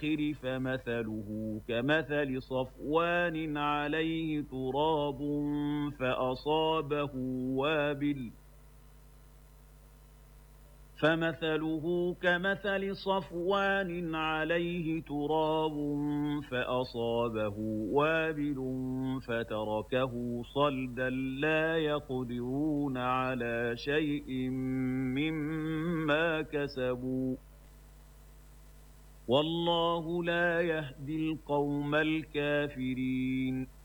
الآخر فمثله كمثل صفوان عليه تراب فأصابه وابل فمثله كمثل صفوان عليه تراب فأصابه وابل فتركه صلدا لا يقدرون على شيء مما كسبوا والله لا يهدي القوم الكافرين